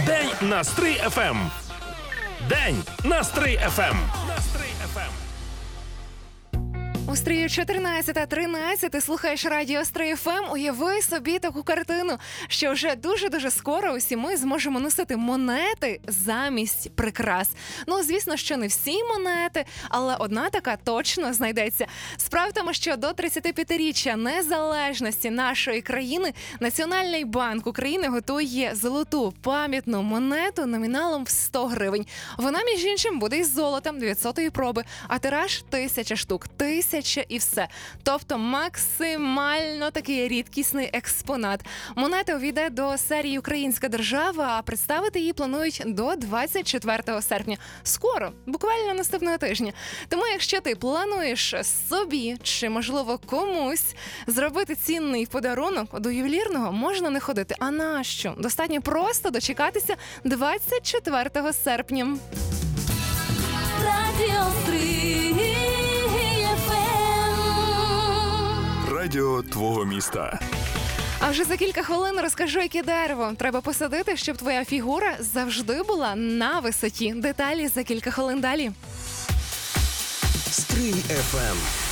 День на Стрий ФМ. День на Стрий ФМ. У Стрію 14:13 ти слухаєш радіо Стрий ФМ. Уяви собі таку картину, що вже дуже-дуже скоро усі ми зможемо носити монети замість прикрас. Ну, звісно, що не всі монети, але одна така точно знайдеться. Справа в тому, що до 35-річчя незалежності нашої країни Національний банк України готує золоту пам'ятну монету номіналом в 100 гривень. Вона, між іншим, буде із золотом 900-ї проби, а тираж 1000 штук. 1000 і все. Тобто максимально такий рідкісний експонат. Монета увійде до серії «Українська держава», а представити її планують до 24 серпня. Скоро, буквально наступного тижня. Тому якщо ти плануєш собі чи, можливо, комусь зробити цінний подарунок, до ювелірного можна не ходити. А нащо? Достатньо просто дочекатися 24 серпня. Радіо Стрий ФМ. Радіо твого міста. А вже за кілька хвилин розкажу, яке дерево треба посадити, щоб твоя фігура завжди була на висоті. Деталі за кілька хвилин далі. Стрий ФМ.